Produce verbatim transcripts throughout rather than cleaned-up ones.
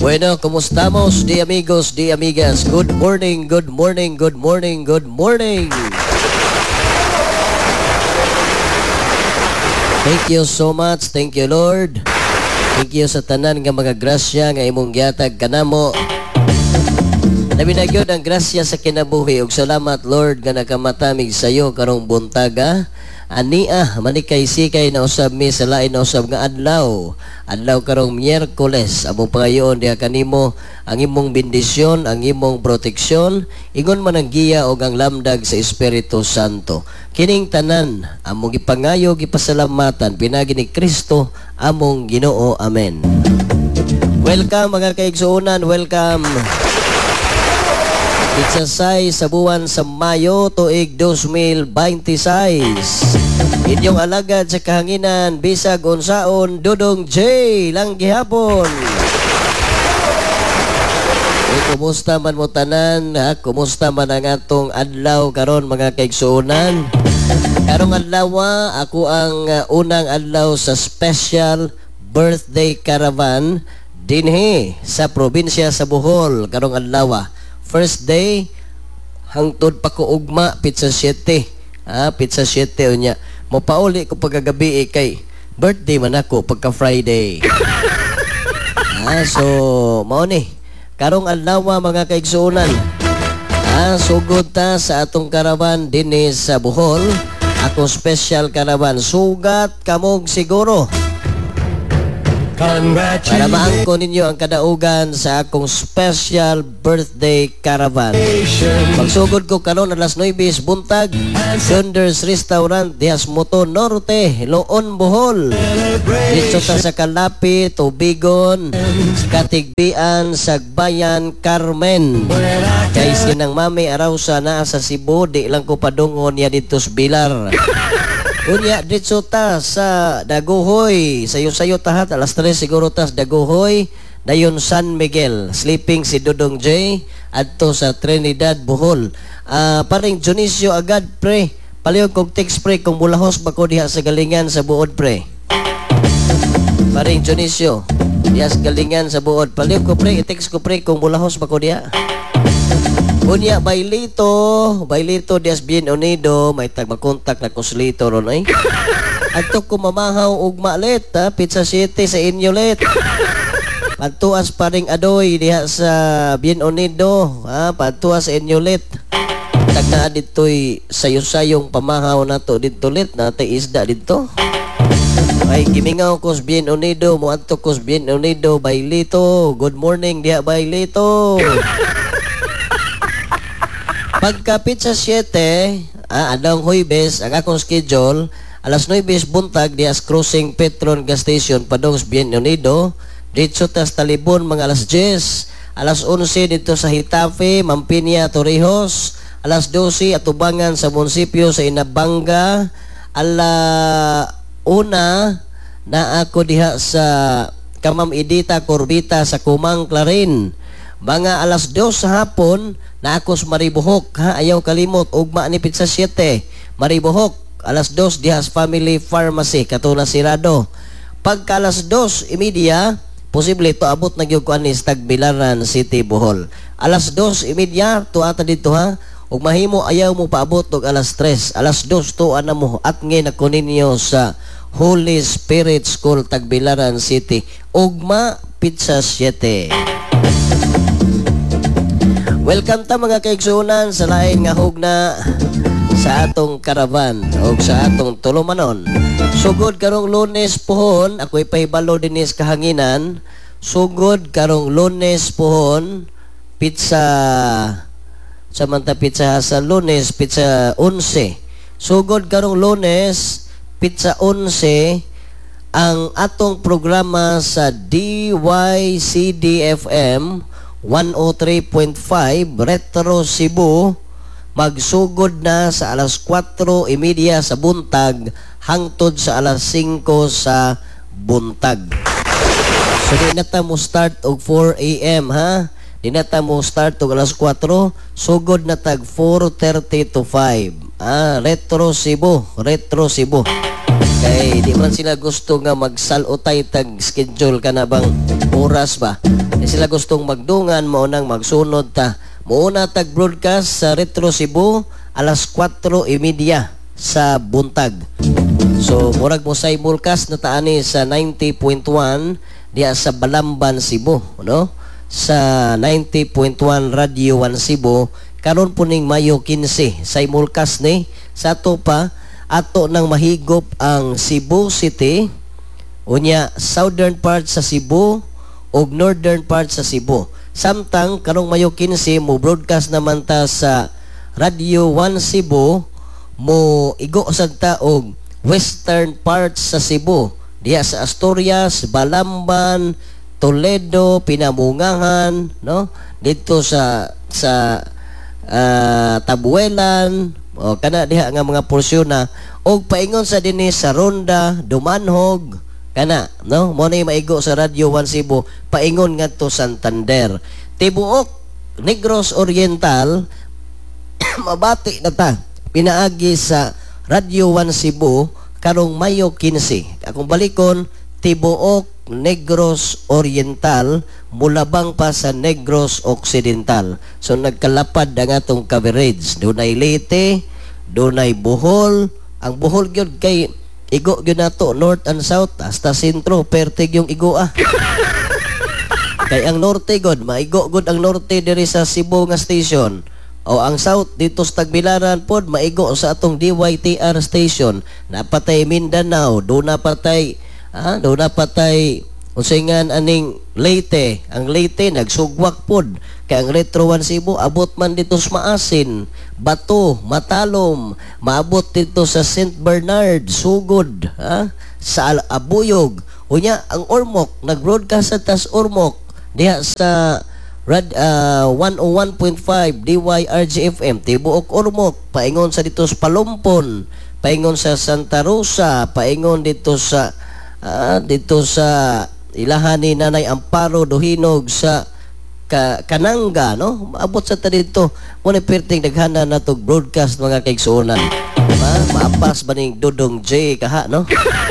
Bueno, ¿cómo estamos, di amigos, di amigas? Good morning, good morning, good morning, good morning. Thank you so much, thank you Lord. Thank you sa tanan nga mga grasya nga imong gihatag kanamo. Labi na gyud ang grasya sa kinabuhi ug salamat Lord nga nakamatamig sayo karong buntaga. Ania manikay-sikay na usab mi sa lain na usab nga adlaw. Adlaw karong Miyerkules among pangayoon diha kanimo ang imong bendisyon, ang imong proteksyon, ingon man ang giya og ang lamdag sa Espiritu Santo. Kining tanan among gipangayo gipasalamatan pinagi ni Kristo among Ginoo. Amen. Welcome mga kaigsuonan, welcome. Iksasay sa buwan sa Mayo tuig two thousand twenty-six. Inyong alagad sa kahanginan bisag unsaon Dudong J lang gihapon. E, kumusta man mo tanan, ha? Kumusta man ang atong adlaw karon mga kaigsuonan? Karong adlaw ako ang uh, unang adlaw sa special birthday caravan dinhi sa probinsya sa Bohol karong adlaw. First day, hangtod pa ko ugma, pizza siete. Ah, pizza siete unya. Mapauli ko pagkagabi eh, kay birthday man ako pagka Friday. Ah, so, mao ni. Karong adlaw mga kaigsuonan. Ah, sugod ta sa atong karavan dinhi sa Bohol. Ako special karavan. Sugat kamog siguro. Para maangko ninyo ang kadaugan sa akong special birthday caravan. Magsugod ko karon alas nuwes buntag, Thunder's Restaurant, Dias Moto Norte, Loon, Bohol. Dito ta sa Kalapi, Tubigon, Katigbian, Sagbayan, Carmen. Kay sinang mami araw sa naa sa Cebu, di lang ko padungon ya dito sa Bilar. Unya dito ta sa Daguhoy, sayo-sayo tahat alas tres siguro tas Daguhoy, dayon San Miguel, sleeping si Dudong J adto sa Trinidad, Bohol. Uh, paring Dionisio agad pre, palihog kog text pre kung bulahos ba ko diha sa galingan sa buod pre. Paring Dionisio, diha sa galingan sa buod, palihog ko pre, i-text ko pre kung bulahos ba ko diha. Unya, Bailito, Bailito Dias Bien Unido, may tagmakontak na kuslito ron ay. Adto ko mamahaw og malet, ha? Pizza City sa inyo let. Pagtuas pa ring adoy diha sa Bien Unido, ha? Pagtuas sa inyo let. Tagnaa dito'y sayo-sayong pamahaw na to dito let, natay isda dito. Ay, gimingaw ko sa Bien Unido, mo adto ko sa Bien Unido, Bailito. Good morning diha, Bailito. Pagka pizza siete, ah, adang Huwebes, ang akong schedule, alas nuwes buntag, dias crossing Petron gas station, padong Bien Unido, dito tas Talibon, mga alas diyes, alas onse dito sa Hitafe, Mampinia, Torrijos, alas dose, atubangan sa munisipyo sa Inabanga, ala una, na ako diha sa Kamam Idita, Corbita, sa Kumang, Clarin. Mga alas dos sa hapon, na ako sa Maribohok, ha? Ayaw kalimot, ugma ni Pizza siete. Maribohok, alas dos, dihas Family Pharmacy, Katuna Sirado. Pagka alas dos, imidya, posible to abot na gyud ko anis Tagbilaran City, Bohol. Alas dos, imidya, to ata dito ha. Ug mahimo, ayaw mo paabot og alas tres. Alas dos, to ana mo, at ngayon ako ninyo sa Holy Spirit School, Tagbilaran City. Ugma, Pizza siete. Welcome ta mga kaigsuonan sa lain nga hugna sa atong karavan o sa atong tulumanon. Sugod karong Lunes pohon, ako'y pahibalo dinis kahanginan. Sugod karong Lunes pohon, pizza samanta pizza sa Lunes, pizza onse. Sugod karong Lunes, pizza onse, ang atong programa sa D Y C D F M one oh three point five Retro Cebu magsugod na sa alas kwatro y media sa buntag hangtod sa alas singko sa buntag. So di na ta mo start og four A M ha. Di na ta mo start og alas kwatro, sugod na tag four thirty to five. Ah, Retro Cebu, Retro Cebu. Kay di man sila gusto nga magsalutay tag schedule ka na bang oras ba. Di sila gustong magdungan, maunang magsunod ta. Mauna tag broadcast sa Retro Cebu alas kwatro y media sa buntag. So murag mo simulcast na taani sa ninety point one diya sa Balamban, Cebu, no? Sa ninety point one Radio one Cebu karon po ning Mayo quince simulcast ni sa ato pa ato nang mahigop ang Cebu City unya southern part sa Cebu ug northern part sa Cebu. Samtang karong Mayo quince mo broadcast naman ta sa Radio one Cebu mo igo sad ta og western part sa Cebu diya sa Asturias, Balamban, Toledo, Pinamungahan, no? Dito sa sa uh, Tabuelan, o kana diha nga mga porsyon na og paingon sa dinhi sa Ronda, Dumanhog, kana, no? Mo na maigo sa Radio one Cebu, paingon ngadto Santander. Tibuok Negros Oriental mabati na ta pinaagi sa Radio one Cebu karong Mayo quince. Akong balikon, tibuok Negros Oriental mulabang pa sa Negros Occidental. So nagkalapad ang atong coverage. Dunay Leyte, dunay Bohol. Ang Bohol gyud kay igo gyud nato north and south hasta sentro pertig yung igo ah. Kay ang norte god maigo god ang norte diri sa Cebu nga station. O ang south dito sa Tagbilaran pod maigo sa atong D Y T R station. Napatay Mindanao, do napatay ah, do napatay usingan aning Leyte. Ang Leyte nagsugwak pod kay ang Retro one Cebu abot man dito sa Maasin, Bato, Matalom, maabot dito sa Saint Bernard, Sugod, ha? Sa Abuyog. Unya ang Ormoc nag-broadcast sa tas Ormoc diha sa Rad, uh, one oh one point five D Y R G F M tibuok Ormoc, paingon sa dito sa Palumpon, paingon sa Santa Rosa, paingon dito sa uh, dito sa ilahan ni Nanay Amparo Dohinog sa ka, Kananga, no? Maabot sa ta dito muna perting daghana na to broadcast mga kaigsuonan. Ma, maapas ba ning Dudong J kaha, no?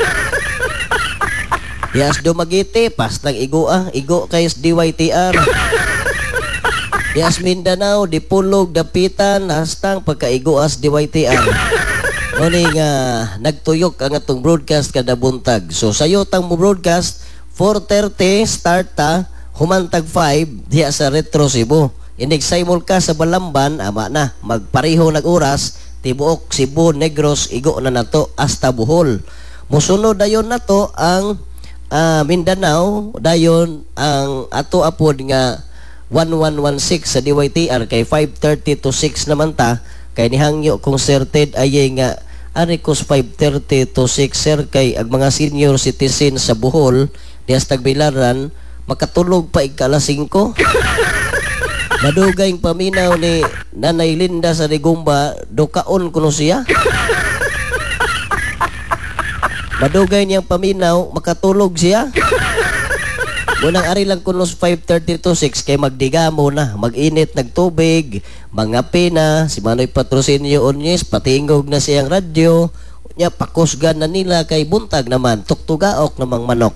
Yes, Dumaguete, pas nang igo ah, igo kay D Y T R. Yes, Mindanao, Dipulog, Dapitan, hastang pagkaigoas D Y T R. Muni nga nagtuyok ang atong broadcast kada buntag. So sayo tang mo broadcast four thirty start ta humantag five diya sa Retro Cebu. Inig simulcast sa Balamban ama na magpareho nag oras tibuok Cebu, Negros igo na nato hasta Bohol. Musunod dayon nato ang uh, Mindanao, dayon ang ato apod nga eleven sixteen sa D Y T R kay five thirty to six naman ta kay nihangyo kung certed ay nga arikos five thirty to six sir kay ang mga senior citizen sa Bohol dias Tagbilaran makatulog pa ikala singko. Madugay paminaw ni Nanay Linda sa Rigumba dukaon kuno siya. Madugay niyang paminaw makatulog siya. Munang ari lang kunos five thirty to six kay magdigamo na, mag-init nagtubig, mga pina, si Manoy Patrocinio Onyes, patingog na siyang radyo, nya pakusgan na nila kay buntag naman, tuktugaok namang manok.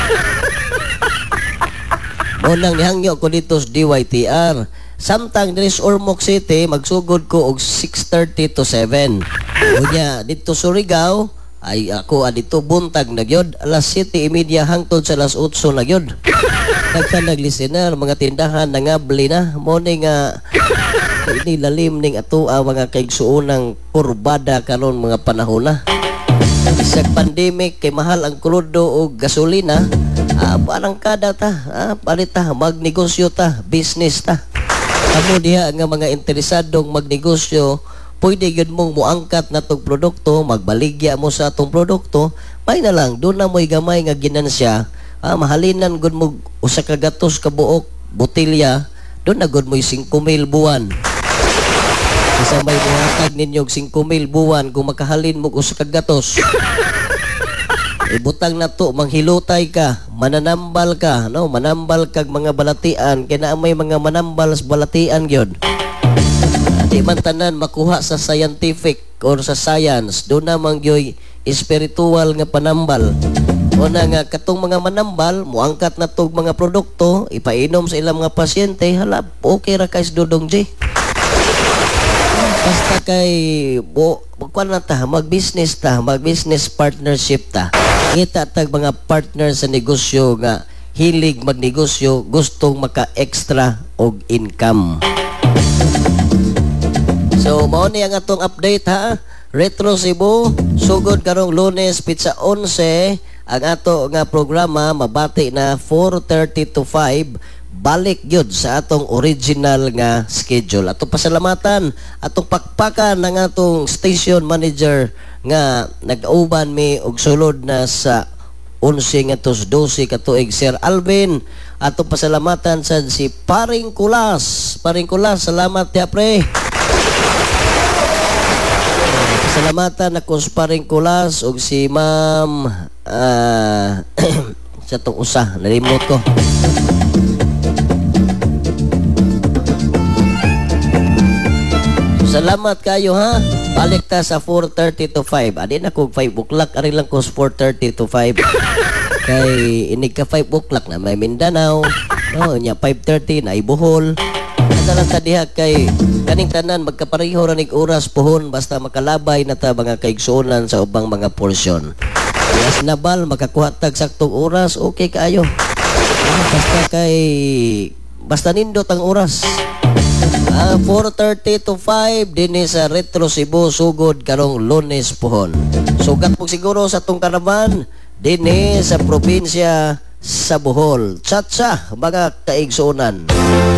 Munang nihangyo ko dito sa D Y T R. Samtang diri sa Ormoc City, magsugod ko og six thirty to seven. Unya dito sa Surigao, ay ako adito buntag na gyud alas siyete y media hangtod sa alas otso na gyud. Nagka naglistener mga tindahan nangabli na mo ni nga inilalim ning ato ang mga kaigsuonang kurbada karon mga panahon na. Sa pandemic kay mahal ang krudo o gasolina, ah, parang kada ta, ah, palita magnegosyo ta, business ta. Kamo diha nga mga interesadong magnegosyo pwede yun mong muangkat na itong produkto, magbaligya mo sa itong produkto, may na lang, doon na mo'y gamay nga ginansya, ah, mahalinan gud mo usa ka gatos ka buok, botilya, doon na gud mo'y singko mil buwan. Isa may muhatag ninyong singko mil buwan kung makahalin mo usa ka gatos. Ibutang na to, manghilutay ka, mananambal ka, no? Manambal kag mga balatian, kaya na may mga manambal sa balatian yun. Di man tanan makuha sa scientific or sa science, doon namang yo'y spiritual nga panambal. O na nga, katong mga manambal, muangkat na tog mga produkto, ipainom sa ilang mga pasyente, hala, okay ra kay Dodong J. Basta kay, bo, bukuan na ta, mag-business ta, mag-business partnership ta. Kita tag mga partner sa negosyo nga, hilig magnegosyo, gustong maka-extra og income. So, mao ni ang atong update ha. Retro Cebu, sugod karong Lunes, pizza onse, ang ato nga programa, mabati na four thirty to five, balik yun sa atong original nga schedule. Atong pasalamatan, atong pakpakan ng atong station manager nga nag-auban mi og sulod na sa eleven nga tos twelve katuig, Sir Alvin. Atong pasalamatan sa si Paring Kulas. Paring Kulas, salamat ya pre. Salamatan ako sa Paring Kulas og si Ma'am uh, sa itong usa, nalimot ko. Salamat kayo ha. Balik ta sa four thirty to five. Adi na kog five o'clock, ari lang ko sa four thirty to five. Kay inig ka five o'clock na may Mindanao. No, nya five thirty na Bohol. Dalang tadiha kay kaning tanan magkapareho ra nig oras pohon basta makalabay na ta mga kaigsuonan sa ubang mga porsyon. Yes nabal makakuha tag saktong oras, okay kaayo. Ah, basta kay basta nindot ang oras. Ah, four thirty to five dinhi sa Retro Cebu sugod karong Lunes pohon. Sugat po siguro sa tong karaban dinhi sa probinsya sa Bohol. Chatsa mga kaigsuonan.